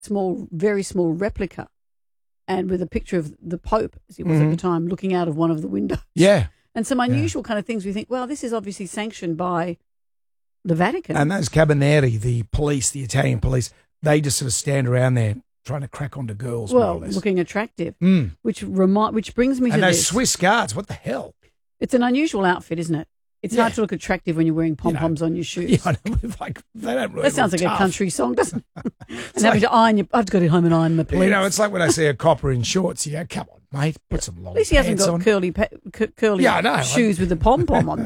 very small replica, and with a picture of the Pope, as he was at the time, looking out of one of the windows. Yeah. And some unusual kind of things. We think, well, this is obviously sanctioned by the Vatican. And those Carabinieri, the police, the Italian police, they just sort of stand around there trying to crack onto girls. Well, more or less. looking attractive, which brings me to and those this. Swiss guards, what the hell? It's an unusual outfit, isn't it? It's hard to look attractive when you're wearing pom-poms on your shoes. Yeah, I know, like, they don't really That sounds look like tough. a country song, doesn't it? And having to iron I've got to go home and iron my pleats. You know, it's like when I see a copper in shorts, you go, come on, mate, put some long At least he hasn't pants got on. curly Yeah, I know. shoes with the pom-pom on.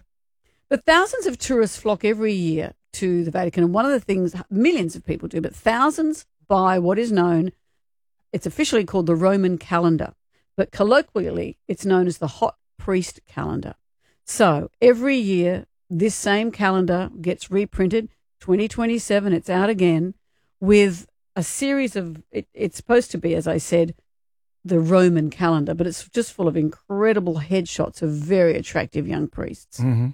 But thousands of tourists flock every year to the Vatican. And one of the things millions of people do, but thousands buy what is known, it's officially called the Roman calendar, but colloquially it's known as the hot priest calendar. So every year this same calendar gets reprinted, 2027, it's out again, with a series of, it's supposed to be, as I said, the Roman calendar, but it's just full of incredible headshots of very attractive young priests. Mm-hmm.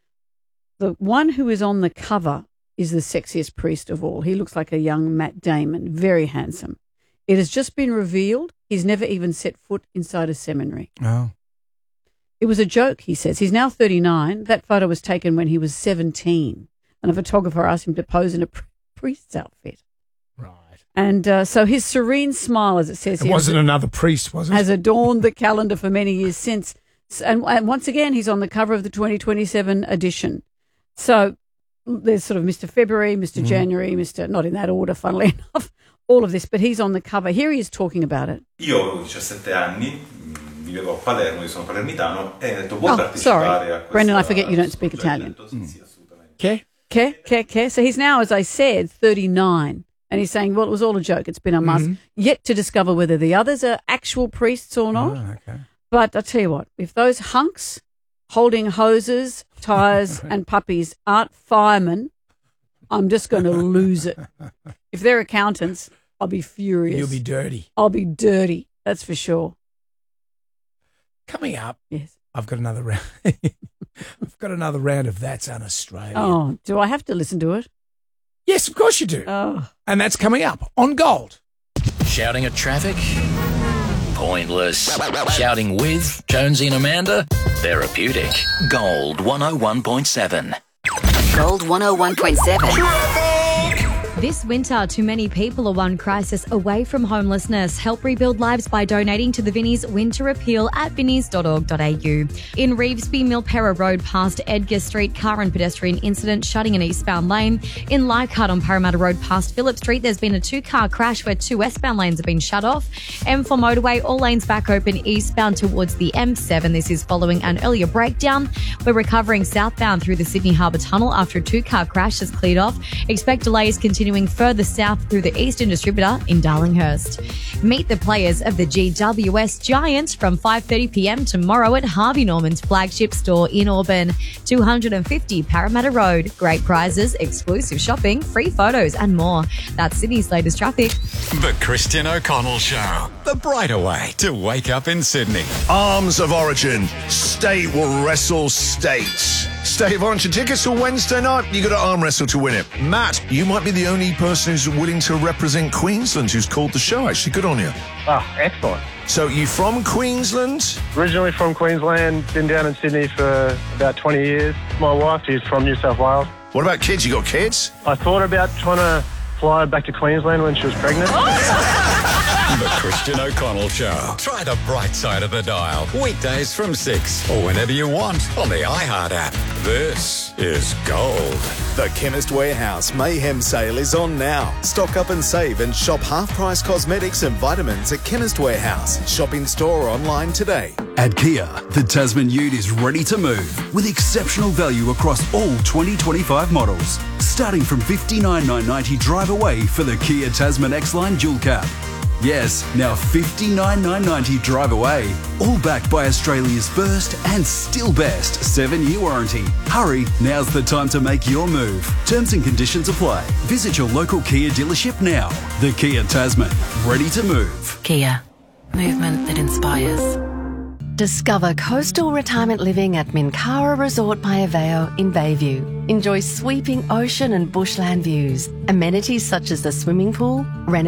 The one who is on the cover is the sexiest priest of all. He looks like a young Matt Damon, very handsome. It has just been revealed he's never even set foot inside a seminary. Oh. It was a joke, he says. He's now 39. That photo was taken when he was 17, and a photographer asked him to pose in a priest's outfit. Right. And so his serene smile, as it says It here, wasn't another priest, was it? has adorned the calendar for many years since. And once again, he's on the cover of the 2027 edition. So there's sort of Mr. February, Mr. January, Mr. not in that order, funnily enough, all of this, but he's on the cover. Here he is talking about it. Io avevo 17 anni, vivevo a Palermo, io sono palermitano, e ho detto vuoi partecipare sorry. a questa... Brendan, I forget you don't speak Italian. Sì, assolutamente. Okay. So he's now, as I said, 39. And he's saying, well, it was all a joke. It's been a mask. Yet to discover whether the others are actual priests or not. Oh, okay. But I tell you what, if those hunks holding hoses, tyres and puppies aren't firemen, I'm just going to lose it. If they're accountants, I'll be furious. You'll be dirty. I'll be dirty, that's for sure. Coming up, Yes. I've got another round. I've got another round of That's Un-Australian. Oh, do I have to listen to it? Yes, of course you do. Oh. And that's coming up on Gold. Shouting at traffic? Pointless. Shouting with Jonesy and Amanda? Therapeutic. Gold 101.7. Gold 101.7. This winter, too many people are one crisis away from homelessness. Help rebuild lives by donating to the Vinnie's Winter Appeal at vinnies.org.au. In Revesby, Milpera Road past Edgar Street, car and pedestrian incident shutting an eastbound lane. In Leichhardt on Parramatta Road past Phillip Street, there's been a two-car crash where two westbound lanes have been shut off. M4 motorway, all lanes back open eastbound towards the M7. This is following an earlier breakdown. We're recovering southbound through the Sydney Harbour Tunnel after a two-car crash has cleared off. Expect delays continuing further south through the Eastern Distributor in Darlinghurst. Meet the players of the GWS Giants from 5:30 p.m. tomorrow at Harvey Norman's flagship store in Auburn, 250 Parramatta Road. Great prizes, exclusive shopping, free photos and more. That's Sydney's latest traffic. The Christian O'Connell Show. The brighter way to wake up in Sydney. Arms of Origin. State will wrestle states. State of Origin tickets till Wednesday night. You got to arm wrestle to win it. Matt, you might be the only person who's willing to represent Queensland who's called the show. Actually, good on you. Oh, excellent. So you from Queensland? Originally from Queensland, been down in Sydney for about 20 years. My wife is from New South Wales. What about kids? You got kids? I thought about trying to fly back to Queensland when she was pregnant. The Christian O'Connell Show. Try the bright side of the dial. Weekdays from 6 or whenever you want on the iHeart app. This is Gold. The Chemist Warehouse Mayhem Sale is on now. Stock up and save and shop half-price cosmetics and vitamins at Chemist Warehouse. Shop in store or online today. At Kia, the Tasman Ute is ready to move with exceptional value across all 2025 models. Starting from $59,990 drive away for the Kia Tasman X-Line Dual Cab. Yes, now $59,990 drive away. All backed by Australia's first and still best 7-year warranty. Hurry, now's the time to make your move. Terms and conditions apply. Visit your local Kia dealership now. The Kia Tasman, ready to move. Kia. Movement that inspires. Discover coastal retirement living at Minkara Resort by Aveo in Bayview. Enjoy sweeping ocean and bushland views, amenities such as the swimming pool,